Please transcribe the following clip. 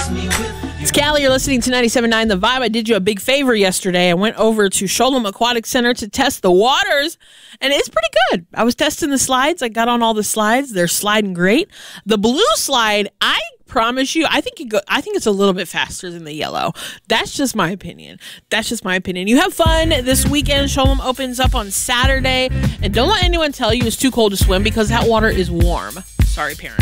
It's Callie. You're listening to 97.9 The Vibe. I did you a big favor yesterday. I went over to Sholem Aquatic Center to test the waters, and it's pretty good. I was testing the slides. I got on all the slides. They're sliding great. The blue slide, I promise you, I think it's a little bit faster than the yellow. That's just my opinion. You have fun this weekend. Sholem opens up on Saturday, and don't let anyone tell you it's too cold to swim because that water is warm. Sorry, parents.